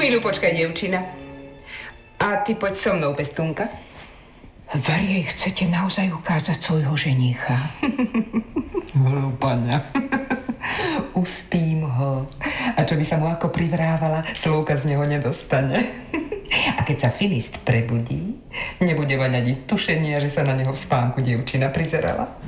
chvíľu počkaj, dievčina. A ty poď so mnou, pestúnka. Var jej chcete naozaj ukázať svojho ženícha? Hlúpania. Uspím ho. A čo by sa mu ako privrávala, slovka z neho nedostane. A keď sa Filist prebudí, nebude vaňať tušenia, že sa na neho v spánku dievčina prizerala.